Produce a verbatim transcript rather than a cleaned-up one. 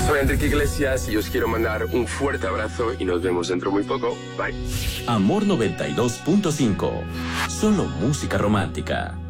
Soy Enrique Iglesias y os quiero mandar un fuerte abrazo y nos vemos dentro muy poco. Bye. Amor noventa y dos punto cinco. Solo música romántica.